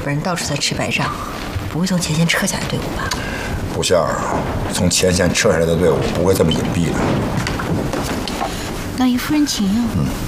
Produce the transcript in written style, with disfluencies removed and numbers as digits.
本人到处在吃白账，不会从前线撤下来队伍吧？ 不像从前线撤下来的队伍不会这么隐蔽的。 那姨夫人请。